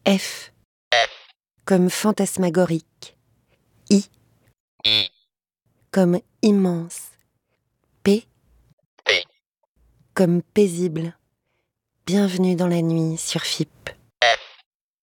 F comme fantasmagorique. I comme immense. P comme paisible. Bienvenue dans la nuit sur FIP.